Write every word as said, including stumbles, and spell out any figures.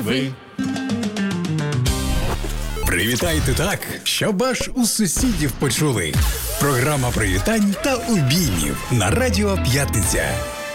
ви. Привітайте так, щоб аж у сусідів почули. Програма привітань та обіймів на Радіо П'ятниця.